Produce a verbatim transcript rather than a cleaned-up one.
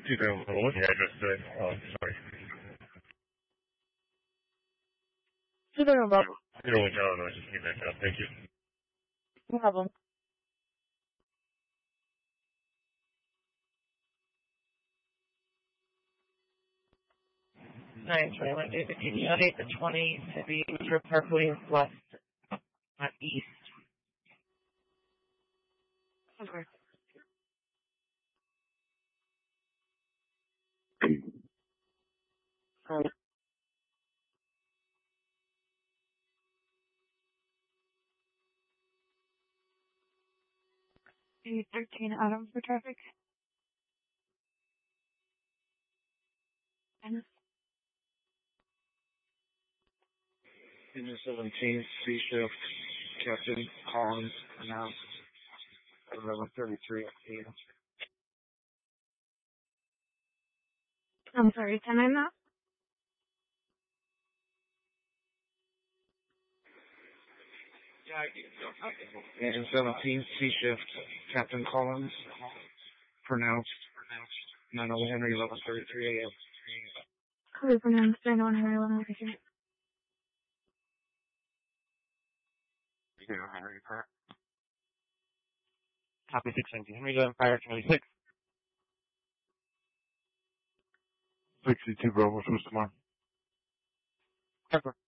two zero, what's the address today? Oh, sorry. two zero, Bob. zero one, no, no, just keep that down. Thank you. No problem. nine twenty-one, David, can you update the twenty to be for Park Williams West, not East? Okay. Um, eight thirteen Adams for traffic. And Engine seventeen, C shift, Captain Collins, announced eleven thirty-three a.m. I'm sorry, ten nine now? Engine seventeen, C shift, Captain Collins, pronounced nine oh one Henry, eleven thirty-three a.m. Clear pronounced nine one Henry eleven thirty-three. Zero Henry, correct. Copy six nineteen Henry, eleven fire twenty-six. sixty-two Bravo, switch tomorrow. Cover.